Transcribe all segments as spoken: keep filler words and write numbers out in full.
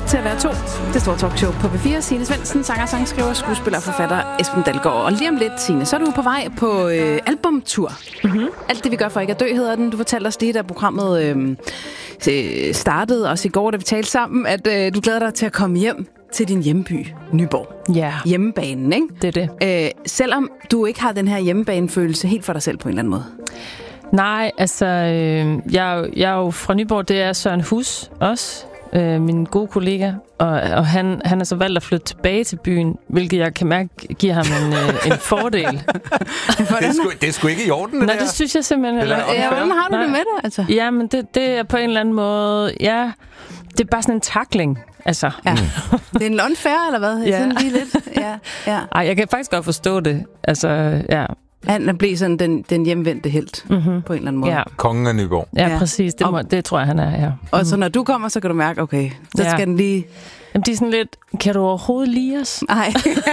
til at være to. Det store talkshow på P fire. Signe Svendsen, sanger, sangskriver, skuespiller og forfatter Esben Dalgaard. Og lige om lidt, Signe, så er du på vej på øh, albumtur. Mm-hmm. Alt det, vi gør for ikke at dø, hedder den. Du fortalte os lige, da programmet øh, startede, også i går, da vi talte sammen, at øh, du glæder dig til at komme hjem til din hjemby, Nyborg. Ja. Hjemmebanen, ikke? Det er det. Øh, selvom du ikke har den her hjemmebanefølelse helt for dig selv på en eller anden måde. Nej, altså, øh, jeg, jeg er jo fra Nyborg, det er Søren Hus også, øh, min gode kollega, og, og han, han er så valgt at flytte tilbage til byen, hvilket jeg kan mærke giver ham en, øh, en fordel. det, er sgu, det er sgu ikke i orden, det Nej, der. det synes jeg simpelthen. Eller, ja, hvordan har du Nej. det med det, altså? Ja, men det, det er på en eller anden måde, ja, det er bare sådan en tackling. Altså. Ja. Det er en unfair, eller hvad? Ja. Sådan lige lidt. Ja, ja. Ej, jeg kan faktisk godt forstå det. Altså, ja. Han blev sådan den, den hjemvendte helt, mm-hmm. på en eller anden måde. Ja. Kongen af Nyborg. Ja, ja. præcis. Det, må, det tror jeg, han er, ja. Og så når du kommer, så kan du mærke, okay, så ja. skal den lige... Jamen, de er sådan lidt, kan du overhovedet lide os? Nej.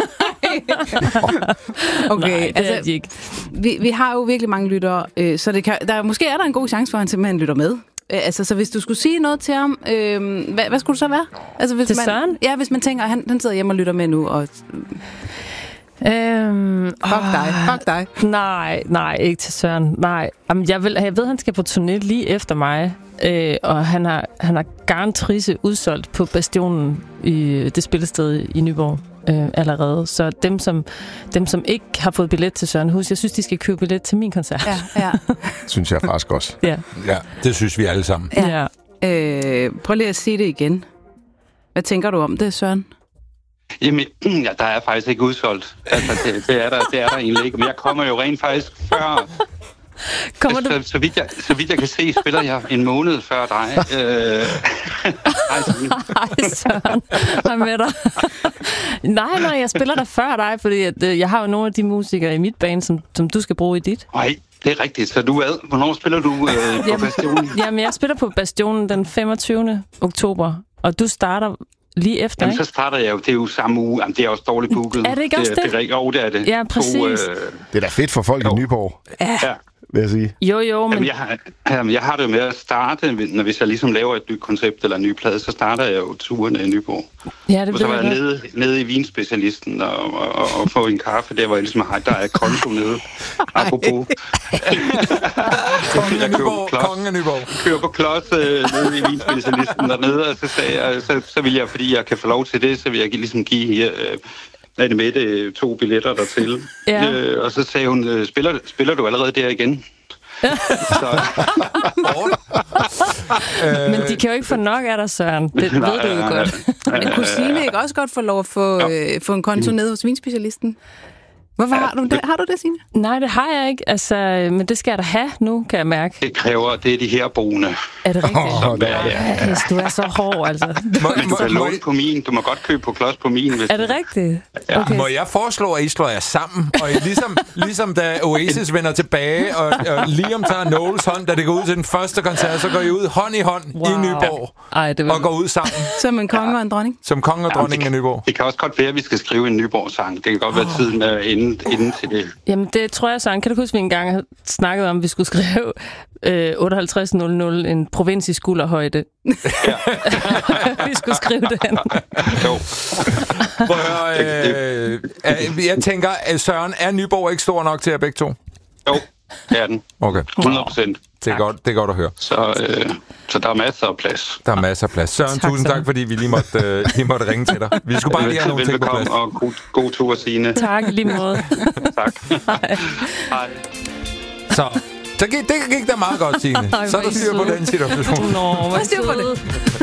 Okay, Nej, det altså, er de ikke. Vi, vi har jo virkelig mange lyttere, øh, så det kan, der, måske er der en god chance for, at han simpelthen lytter med. Øh, altså, så hvis du skulle sige noget til ham, øh, hvad, hvad skulle du så være? Altså, hvis til man, Søren? Ja, hvis man tænker, at han, han sidder hjemme og lytter med nu, og... Øhm, fuck åh, dig, fuck dig. Nej, nej, ikke til Søren. Nej, Jamen, jeg, vil, jeg ved, han skal på turné lige efter mig, øh, og han har, han har garantrisse udsolgt på Bastionen i det spillested i Nyborg øh, allerede. Så dem som, dem, som ikke har fået billet til Søren Hus, jeg synes, de skal købe billet til min koncert. Ja, ja. Synes jeg faktisk også. Ja. Ja, det synes vi alle sammen. Ja. Ja. Øh, prøv lige at sige det igen. Hvad tænker du om det, Søren? Jamen, ja, der er faktisk ikke udsolgt. Altså, det, det, er der, det er der egentlig ikke. Men jeg kommer jo rent faktisk før... Kommer du... så, så, vidt jeg, så vidt jeg kan se, spiller jeg en måned før dig. Øh... Ej, Søren. Hvad med dig? nej, nej, jeg spiller der før dig, fordi at, øh, jeg har jo nogle af de musikere i mit band, som, som du skal bruge i dit. Nej, det er rigtigt. Så du er... Hvornår spiller du øh, på jamen, Bastionen? Jamen, jeg spiller på Bastionen den femogtyvende oktober, og du starter... Lige efter, Jamen, ikke? så starter jeg jo. Det er jo samme uge. Jamen, det er også dårligt booket. Er det ikke også det? Det, det, er, oh, det er det. Ja, præcis. To, øh... Det er da fedt for folk jo. i Nyborg. Ja. ja. Vil jeg sige. Jo, jo, men... Jamen, jeg, har, jamen, jeg har det med at starte, når hvis jeg ligesom laver et nyt koncept eller en ny plade, så starter jeg jo turen i Nyborg. Ja, det og så var jeg nede, nede i vinspecialisten og, og, og, og få en kaffe. Der var jeg ligesom, der er konto nede. Apropos. Kongen af Nyborg. Kongen af Nyborg. Kører på klods øh, nede i vinspecialisten dernede, og så sagde jeg, så, så vil jeg, fordi jeg kan få lov til det, så vil jeg ligesom give her... Øh, er det med det to billetter dertil. Ja. Øh, og så sagde hun, spiller, spiller du allerede der igen? så. Men de kan jo ikke få nok af dig, Søren. Det ved du jo godt. Men kunne Signe ikke også godt få lov at få, øh, få en konto ned hos vinspecialisten? Hvorfor ja, har du det? Har du det, Signe? Nej, det har jeg ikke. Altså, men det skal jeg da have nu, kan jeg mærke. Det kræver, det er de her boende. Er det rigtigt? Oh, ja, ja, ja. Du er så hård, altså. Må, men du kan låne på min. Du må godt købe på klods på min. Hvis er det rigtigt? Ja. Okay. Må jeg foreslå, at I slår jer sammen? Og I ligesom, ligesom da Oasis vender tilbage, og, og Liam tager Noels hånd, da det går ud til den første koncert, så går I ud hånd i hånd wow. i Nyborg. Ej, det vil... Og går ud sammen. Som en konge ja. og en dronning? Som konge og dronning ja, det, af Nyborg. Det kan også godt være, at vi skal skrive en Nyborg-sang. Det kan godt være tiden er inden, inden til det. Jamen, det tror jeg, Søren. Kan du huske, vi engang havde snakket om, at vi skulle skrive øh, otteoghalvtreds nul nul, en provins i skulderhøjde? Ja. Vi skulle skrive den. Jo. Prøv at høre, øh, jeg tænker, at Søren, er Nyborg ikke stor nok til jer begge to? Jo, det er den. Okay. hundrede procent. Det er, godt, det er godt at høre. Så, øh, så der er masser af plads. Der er masser af plads. Søren, tak, tusind tak, fordi vi lige måtte, øh, lige måtte ringe til dig. Vi skulle bare lige have nogle ting på plads. Og god, god tur, Signe. Tak, lige måde. Tak. Hej. Hej. Så, så gik, det gik da meget godt, Signe. Så er der styr på den situation. Nå, hvad styr på det.